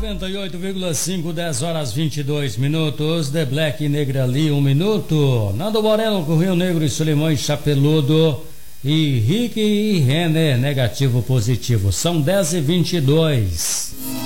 98,5, 10 horas 22 minutos. The Black Negra ali, 1 minuto. Nando Moreno com Rio Negro e Solimões Chapeludo. E Rick e René, negativo positivo. São 10h22.